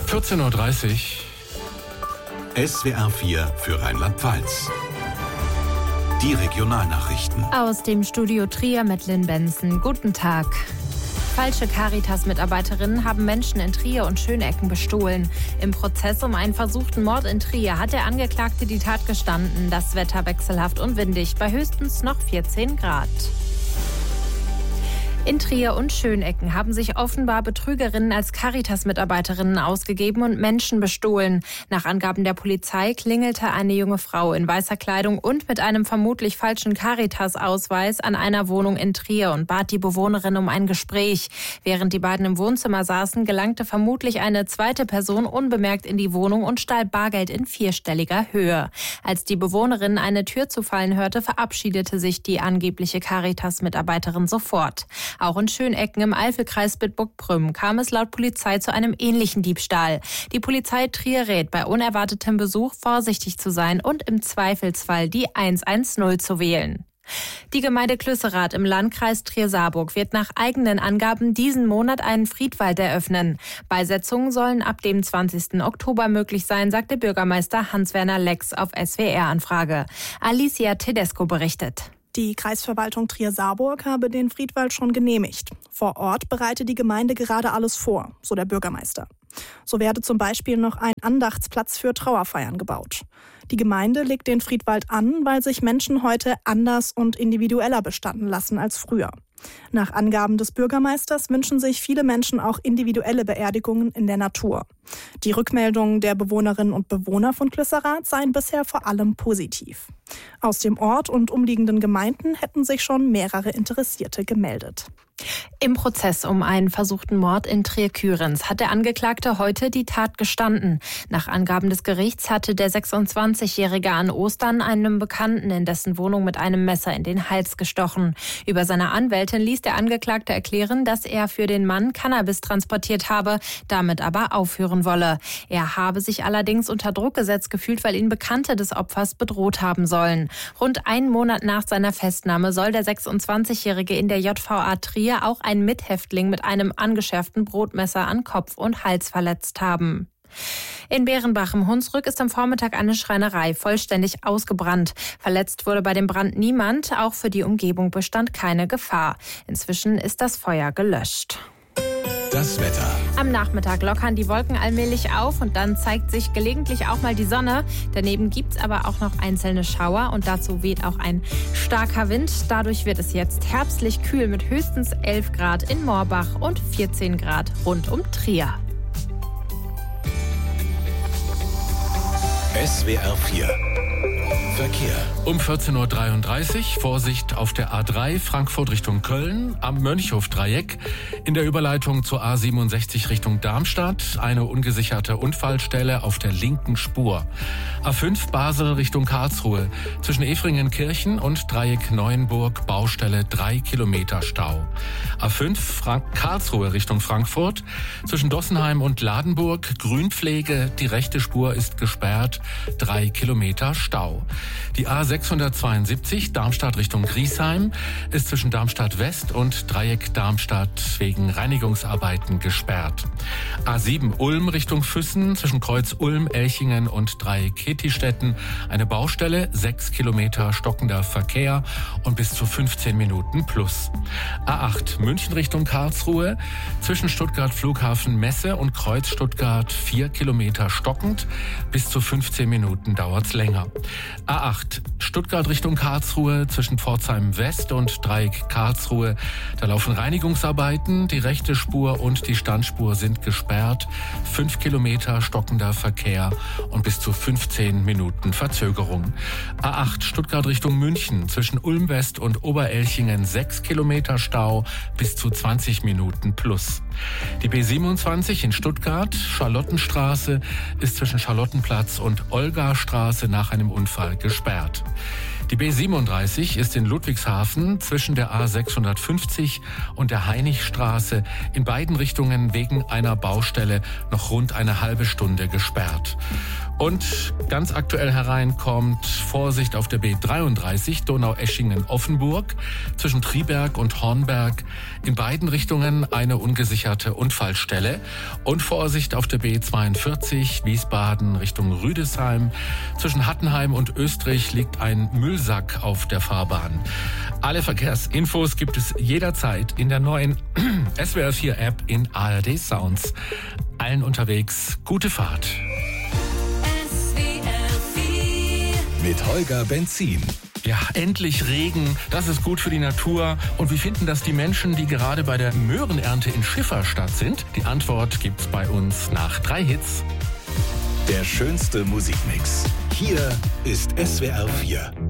14.30 Uhr. SWR 4 für Rheinland-Pfalz. Die Regionalnachrichten. Aus dem Studio Trier mit Lynn Benson. Guten Tag. Falsche Caritas-Mitarbeiterinnen haben Menschen in Trier und Schönecken bestohlen. Im Prozess um einen versuchten Mord in Trier hat der Angeklagte die Tat gestanden. Das Wetter wechselhaft und windig, bei höchstens noch 14 Grad. In Trier und Schönecken haben sich offenbar Betrügerinnen als Caritas-Mitarbeiterinnen ausgegeben und Menschen bestohlen. Nach Angaben der Polizei klingelte eine junge Frau in weißer Kleidung und mit einem vermutlich falschen Caritas-Ausweis an einer Wohnung in Trier und bat die Bewohnerin um ein Gespräch. Während die beiden im Wohnzimmer saßen, gelangte vermutlich eine zweite Person unbemerkt in die Wohnung und stahl Bargeld in 4-stelliger Höhe. Als die Bewohnerin eine Tür zufallen hörte, verabschiedete sich die angebliche Caritas-Mitarbeiterin sofort. Auch in Schönecken im Eifelkreis Bitburg-Prüm kam es laut Polizei zu einem ähnlichen Diebstahl. Die Polizei Trier rät, bei unerwartetem Besuch vorsichtig zu sein und im Zweifelsfall die 110 zu wählen. Die Gemeinde Klüsserath im Landkreis Trier-Saarburg wird nach eigenen Angaben diesen Monat einen Friedwald eröffnen. Beisetzungen sollen ab dem 20. Oktober möglich sein, sagte Bürgermeister Hans-Werner Lex auf SWR-Anfrage. Alicia Tedesco berichtet. Die Kreisverwaltung Trier-Saarburg habe den Friedwald schon genehmigt. Vor Ort bereite die Gemeinde gerade alles vor, so der Bürgermeister. So werde zum Beispiel noch ein Andachtsplatz für Trauerfeiern gebaut. Die Gemeinde legt den Friedwald an, weil sich Menschen heute anders und individueller bestatten lassen als früher. Nach Angaben des Bürgermeisters wünschen sich viele Menschen auch individuelle Beerdigungen in der Natur. Die Rückmeldungen der Bewohnerinnen und Bewohner von Klüsserath seien bisher vor allem positiv. Aus dem Ort und umliegenden Gemeinden hätten sich schon mehrere Interessierte gemeldet. Im Prozess um einen versuchten Mord in Trier-Kührens hat der Angeklagte heute die Tat gestanden. Nach Angaben des Gerichts hatte der 26-Jährige an Ostern einem Bekannten in dessen Wohnung mit einem Messer in den Hals gestochen. Über seine Anwältin ließ der Angeklagte erklären, dass er für den Mann Cannabis transportiert habe, damit aber aufhören wolle. Er habe sich allerdings unter Druck gesetzt gefühlt, weil ihn Bekannte des Opfers bedroht haben sollen. Rund einen Monat nach seiner Festnahme soll der 26-Jährige in der JVA Trier auch einen Mithäftling mit einem angeschärften Brotmesser an Kopf und Hals verletzt haben. In Bärenbach im Hunsrück ist am Vormittag eine Schreinerei vollständig ausgebrannt. Verletzt wurde bei dem Brand niemand, auch für die Umgebung bestand keine Gefahr. Inzwischen ist das Feuer gelöscht. Das Wetter. Am Nachmittag lockern die Wolken allmählich auf und dann zeigt sich gelegentlich auch mal die Sonne. Daneben gibt es aber auch noch einzelne Schauer und dazu weht auch ein starker Wind. Dadurch wird es jetzt herbstlich kühl mit höchstens 11 Grad in Morbach und 14 Grad rund um Trier. SWR 4 Verkehr. Um 14.33 Uhr Vorsicht auf der A3 Frankfurt Richtung Köln am Mönchhof-Dreieck. In der Überleitung zur A67 Richtung Darmstadt eine ungesicherte Unfallstelle auf der linken Spur. A5 Basel Richtung Karlsruhe. Zwischen Efringenkirchen und Dreieck Neuenburg Baustelle 3 Kilometer Stau. A5 Karlsruhe Richtung Frankfurt. Zwischen Dossenheim und Ladenburg Grünpflege. Die rechte Spur ist gesperrt. 3 Kilometer Stau. Die A672 Darmstadt Richtung Griesheim ist zwischen Darmstadt West und Dreieck Darmstadt wegen Reinigungsarbeiten gesperrt. A7 Ulm Richtung Füssen zwischen Kreuz Ulm, Elchingen und Dreieck Hettistetten eine Baustelle, 6 Kilometer stockender Verkehr und bis zu 15 Minuten plus. A8 München Richtung Karlsruhe zwischen Stuttgart Flughafen Messe und Kreuz Stuttgart 4 Kilometer stockend, bis zu 15 Minuten dauert's länger. A8 Stuttgart Richtung Karlsruhe zwischen Pforzheim West und Dreieck Karlsruhe. Da laufen Reinigungsarbeiten, die rechte Spur und die Standspur sind gesperrt. 5 Kilometer stockender Verkehr und bis zu 15 Minuten Verzögerung. A8 Stuttgart Richtung München zwischen Ulm West und Oberelchingen 6 Kilometer Stau, bis zu 20 Minuten plus. Die B27 in Stuttgart, Charlottenstraße, ist zwischen Charlottenplatz und Olgastraße nach einem Unfall gesperrt. Die B37 ist in Ludwigshafen zwischen der A650 und der Hainichstraße in beiden Richtungen wegen einer Baustelle noch rund eine halbe Stunde gesperrt. Und ganz aktuell hereinkommt Vorsicht auf der B33 Donaueschingen-Offenburg zwischen Triberg und Hornberg. In beiden Richtungen eine ungesicherte Unfallstelle. Und Vorsicht auf der B42 Wiesbaden Richtung Rüdesheim. Zwischen Hattenheim und Österreich liegt ein Müllsack auf der Fahrbahn. Alle Verkehrsinfos gibt es jederzeit in der neuen SWR4-App in ARD Sounds. Allen unterwegs gute Fahrt. Mit Holger Benzin. Ja, endlich Regen. Das ist gut für die Natur. Und wie finden das die Menschen, die gerade bei der Möhrenernte in Schifferstadt sind? Die Antwort gibt's bei uns nach 3 Hits. Der schönste Musikmix. Hier ist SWR4.